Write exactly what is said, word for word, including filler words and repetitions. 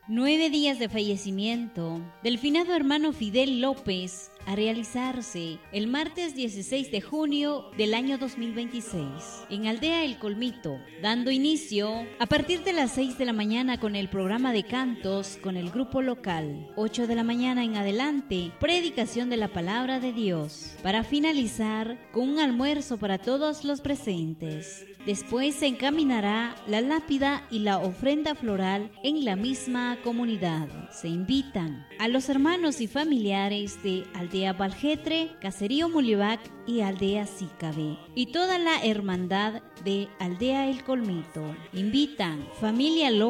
Nueve días de fallecimiento del finado hermano Fidel López a realizarse el martes dieciséis de junio del año dos mil veintiséis en Aldea El Colmito, dando inicio a partir de las seis de la mañana con el programa de cantos con el grupo local. ocho de la mañana en adelante, predicación de la palabra de Dios, para finalizar con un almuerzo para todos los presentes. Después se encaminará la lápida y la ofrenda floral en la misma comunidad. Se invitan a los hermanos y familiares de Aldea Valjetre, Caserío Mulivac y Aldea Sícabe, y toda la hermandad de Aldea El Colmito. Invitan familia López